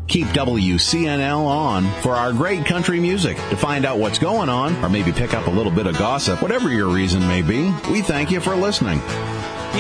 Keep WCNL on for our great country music. To find out what's going on, or maybe pick up a little bit of gossip, whatever your reason may be, we thank you for listening.